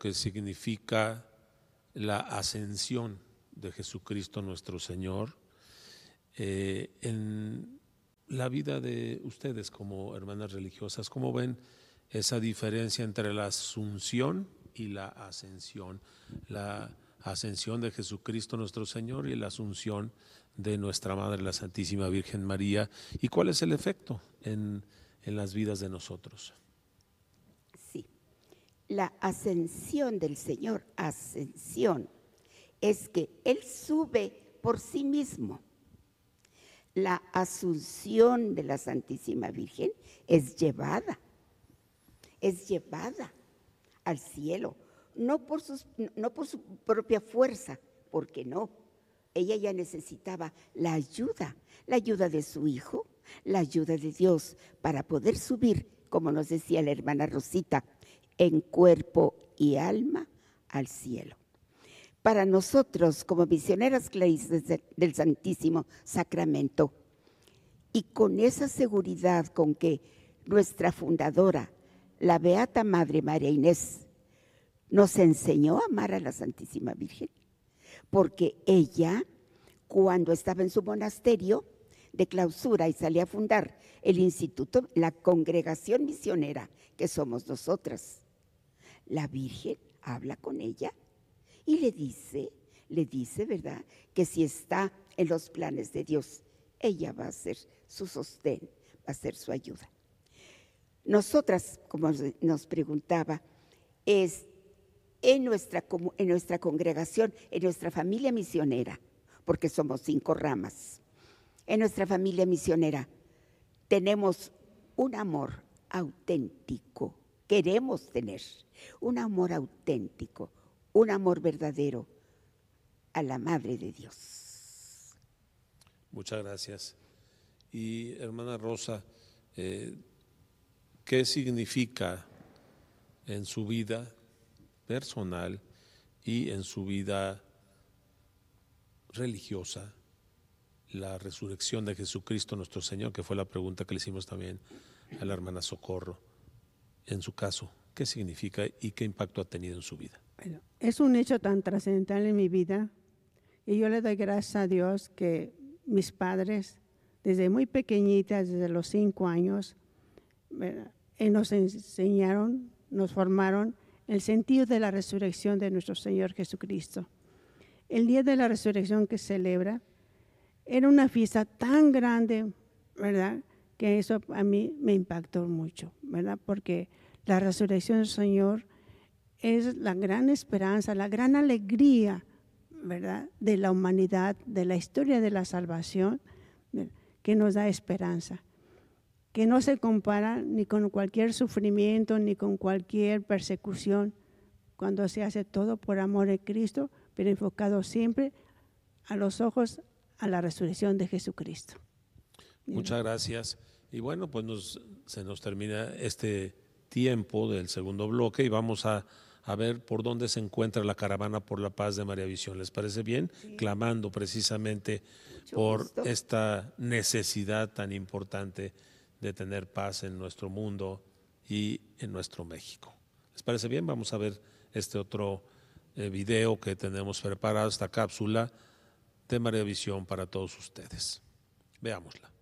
que significa la ascensión de Jesucristo nuestro Señor en la vida de ustedes como hermanas religiosas. ¿Cómo ven esa diferencia entre la asunción y la ascensión? La ascensión de Jesucristo nuestro Señor y la asunción de nuestra Madre, la Santísima Virgen María. ¿Y cuál es el efecto en las vidas de nosotros? Sí, la ascensión del Señor, ascensión, es que Él sube por sí mismo. La asunción de la Santísima Virgen es llevada al cielo, no por su propia fuerza, porque no, ella ya necesitaba la ayuda de su Hijo, la ayuda de Dios para poder subir, como nos decía la hermana Rosita, en cuerpo y alma al cielo. Para nosotros, como misioneras clarisas del Santísimo Sacramento, y con esa seguridad con que nuestra fundadora, la Beata Madre María Inés, nos enseñó a amar a la Santísima Virgen, porque ella, cuando estaba en su monasterio de clausura y salía a fundar el instituto, la congregación misionera que somos nosotras, la Virgen habla con ella y le dice, ¿verdad?, que si está en los planes de Dios, ella va a ser su sostén, va a ser su ayuda. Nosotras, como nos preguntaba, es en nuestra congregación, en nuestra familia misionera, porque somos 5 ramas, en nuestra familia misionera tenemos un amor auténtico, queremos tener un amor auténtico, un amor verdadero a la Madre de Dios. Muchas gracias. Y hermana Rosa, ¿qué significa en su vida personal y en su vida religiosa la resurrección de Jesucristo nuestro Señor, que fue la pregunta que le hicimos también a la hermana Socorro? En su caso, ¿qué significa y qué impacto ha tenido en su vida? Bueno, es un hecho tan trascendental en mi vida y yo le doy gracias a Dios que mis padres, desde muy pequeñitas, desde los 5 años, nos enseñaron, nos formaron el sentido de la resurrección de nuestro Señor Jesucristo. El día de la resurrección que celebra era una fiesta tan grande, ¿verdad?, que eso a mí me impactó mucho, ¿verdad?, porque la resurrección del Señor es la gran esperanza, la gran alegría, ¿verdad?, de la humanidad, de la historia de la salvación, ¿verdad?, que nos da esperanza, que no se compara ni con cualquier sufrimiento, ni con cualquier persecución, cuando se hace todo por amor de Cristo, pero enfocado siempre a los ojos a la resurrección de Jesucristo. Muchas gracias. Y bueno, pues se nos termina este tiempo del segundo bloque y vamos a ver por dónde se encuentra la caravana por la paz de María Visión. ¿Les parece bien? Sí. Clamando precisamente por esta necesidad tan importante de tener paz en nuestro mundo y en nuestro México. ¿Les parece bien? Vamos a ver este otro video que tenemos preparado, esta cápsula de María Visión para todos ustedes. Veámosla.